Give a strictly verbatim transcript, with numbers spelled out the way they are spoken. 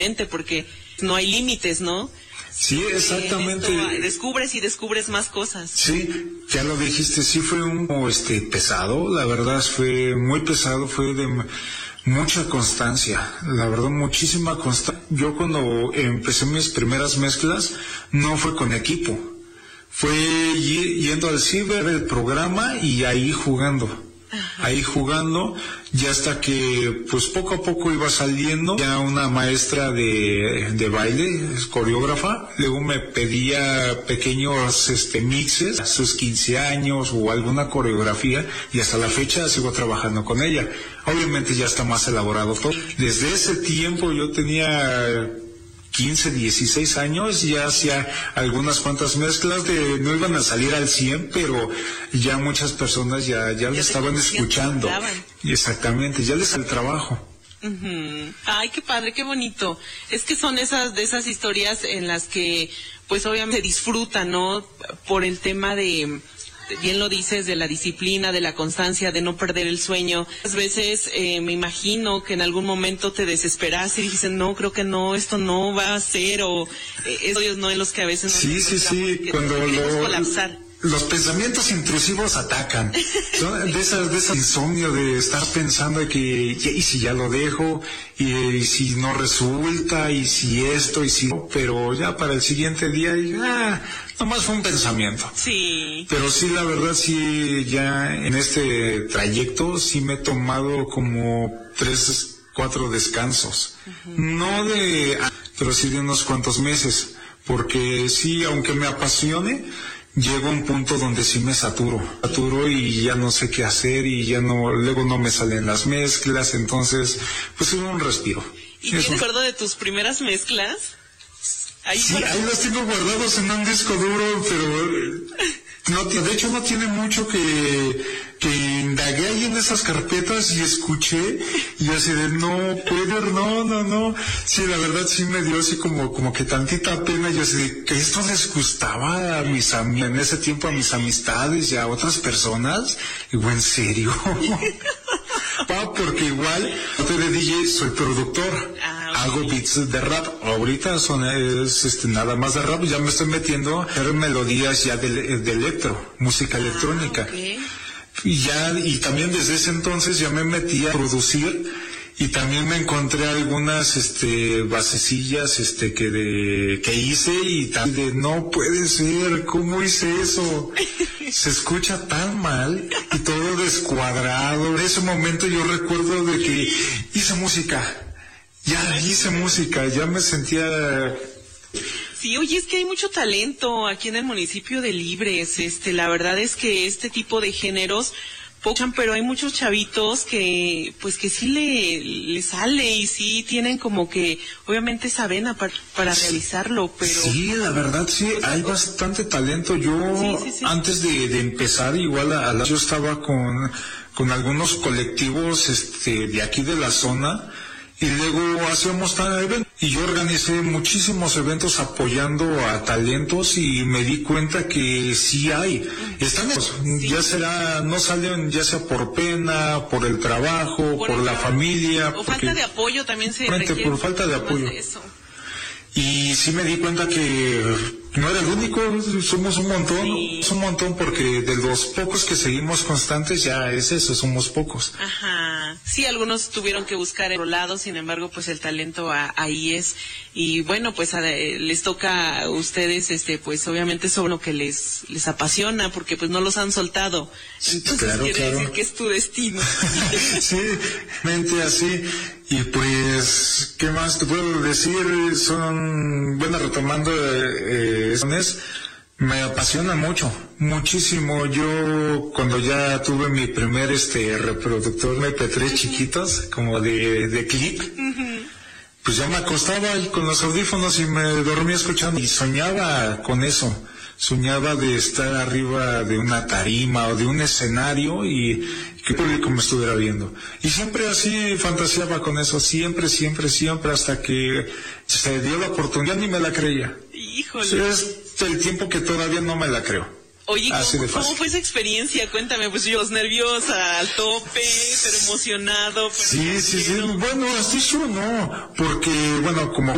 porque no hay límites, ¿no? Sí, exactamente. Esto, descubres y descubres más cosas. Sí, ya lo dijiste, sí fue un este pesado, la verdad fue muy pesado, fue de mucha constancia, la verdad muchísima constancia. Yo cuando empecé mis primeras mezclas no fue con equipo, fue yendo al ciber, el programa y ahí jugando. Ajá. Ahí jugando, ya hasta que pues poco a poco iba saliendo, ya una maestra de, de baile, coreógrafa, luego me pedía pequeños este mixes, a sus quince años o alguna coreografía, y hasta la fecha sigo trabajando con ella. Obviamente ya está más elaborado todo. Desde ese tiempo yo tenía quince, dieciséis años, ya hacía algunas cuantas mezclas de, no iban a salir al cien, pero ya muchas personas ya, ya, ya le estaban escuchando. Exactamente, ya les sale el trabajo. Uh-huh. Ay, qué padre, qué bonito. Es que son esas, de esas historias en las que, pues obviamente se disfruta, ¿no? Por el tema de, bien lo dices, de la disciplina, de la constancia, de no perder el sueño. Muchas veces eh, me imagino que en algún momento te desesperas y dices, no, creo que no, esto no va a ser, o eh, esos no en los que a veces nos sí, sí, sí, cuando lo, colapsar. Los pensamientos intrusivos atacan, son de esas, de esas insomnio de estar pensando que, y si ya lo dejo, y, y si no resulta, y si esto, y si no, pero ya para el siguiente día, y, ah, nomás fue un pensamiento. Sí. Pero sí, la verdad, sí, ya en este trayecto, sí me he tomado como tres, cuatro descansos. Uh-huh. No de, pero sí de unos cuantos meses, porque sí, aunque me apasione, llego a un punto donde sí me saturo, saturo y ya no sé qué hacer y ya no, luego no me salen las mezclas, entonces, pues es un respiro. ¿Y tienes recuerdo de tus primeras mezclas? Ahí sí, para... ahí los tengo guardados en un disco duro, pero no, de hecho no tiene mucho que, que indagué ahí en esas carpetas y escuché y así de no puedo, no, no, no. Sí, la verdad sí me dio así como, como que tantita pena. Yo así de que esto les gustaba a mis amigos, en ese tiempo a mis amistades y a otras personas. Y bueno, en serio. Ah, porque igual, yo de D J soy productor. Ah, okay. Hago beats de rap. Ahorita son es, este, nada más de rap. Ya me estoy metiendo a hacer melodías ya de, de electro, música ah, electrónica. Okay. Y ya, y también desde ese entonces ya me metí a producir y también me encontré algunas, este, basecillas, este, que de, que hice y tal de, no puede ser, ¿cómo hice eso? Se escucha tan mal y todo descuadrado. En ese momento yo recuerdo de que hice música, ya hice música, ya me sentía... Sí, oye, es que hay mucho talento aquí en el municipio de Libres, este, la verdad es que este tipo de géneros, pochan, pero hay muchos chavitos que, pues que sí le, le sale y sí tienen como que, obviamente esa vena para, para realizarlo, pero... Sí, la verdad sí, hay bastante talento. Yo, sí, sí, sí. antes de, de empezar, igual a, a la, yo estaba con, con algunos colectivos, este, de aquí de la zona, y luego hacíamos tal evento. Y yo organicé muchísimos eventos apoyando a talentos y me di cuenta que sí hay. Están, sí. ya será, no salen ya sea por pena, por el trabajo, por, por el la tra- familia. O falta de apoyo también se requiere. Por falta de apoyo. De eso. Y sí me di cuenta que no era el único, somos un montón, sí. un montón porque de los pocos que seguimos constantes ya es eso, somos pocos. Ajá, sí, algunos tuvieron que buscar en otro lado, sin embargo, pues el talento a, ahí es, y bueno, pues a, les toca a ustedes, este, pues obviamente sobre lo que les, les apasiona, porque pues no los han soltado, entonces claro, quiere claro. decir que es tu destino. Sí, mente así. Y pues, ¿qué más te puedo decir? Son, bueno, retomando, eh, eh, me apasiona mucho, muchísimo. Yo, cuando ya tuve mi primer, este, reproductor eme pe tres uh-huh. chiquitos, como de, de clip, uh-huh. pues ya me acostaba con los audífonos y me dormía escuchando y soñaba con eso. Soñaba de estar arriba de una tarima o de un escenario y que el público me estuviera viendo. Y siempre así fantaseaba con eso, siempre, siempre, siempre, hasta que se dio la oportunidad ni me la creía. Híjole. Sí, es el tiempo que todavía no me la creo. Oye, ¿cómo, ¿cómo fue esa experiencia? Cuéntame, pues yo nerviosa, al tope, pero emocionado. Pero sí, sí, sí, bueno, así yo no, porque, bueno, como